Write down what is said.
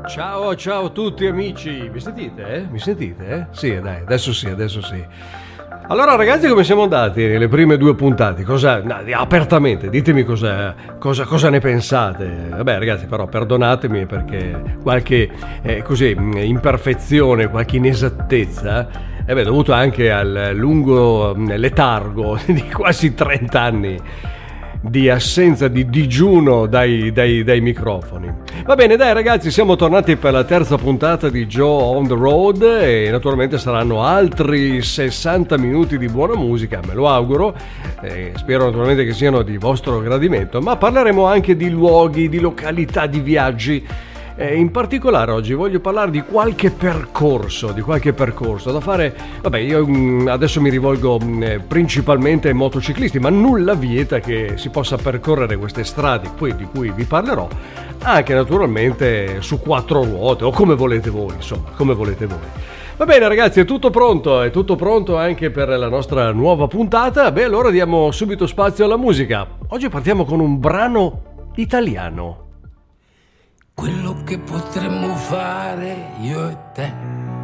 Ciao, ciao a tutti amici, mi sentite? Mi sentite? Sì, dai, adesso sì, adesso sì. Allora ragazzi, come siamo andati nelle prime due puntate? Cosa, no, apertamente, ditemi cosa ne pensate. Vabbè ragazzi, però perdonatemi perché qualche così, imperfezione, qualche inesattezza dovuto anche al lungo letargo di quasi 30 anni di assenza, di digiuno dai microfoni. Va bene, dai ragazzi, siamo tornati per la terza puntata di Joe on the Road e naturalmente saranno altri 60 minuti di buona musica, me lo auguro, spero naturalmente che siano di vostro gradimento, ma parleremo anche di luoghi, di località, di viaggi. In particolare oggi voglio parlare di qualche percorso da fare. Vabbè, io adesso mi rivolgo principalmente ai motociclisti, ma nulla vieta che si possa percorrere queste strade poi di cui vi parlerò anche naturalmente su quattro ruote o come volete voi, insomma, come volete voi. Va bene ragazzi, è tutto pronto anche per la nostra nuova puntata. Beh, allora diamo subito spazio alla musica. Oggi partiamo con un brano italiano. Quello che potremmo fare io e te